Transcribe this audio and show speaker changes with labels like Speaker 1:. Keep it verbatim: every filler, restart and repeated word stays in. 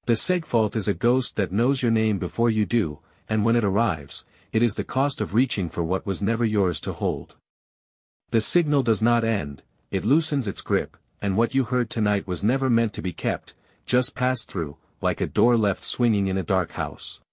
Speaker 1: The Segfault is a ghost that knows your name before you do, and when it arrives, it is the cost of reaching for what was never yours to hold. The signal does not end, it loosens its grip, and what you heard tonight was never meant to be kept, just passed through, like a door left swinging in a dark house.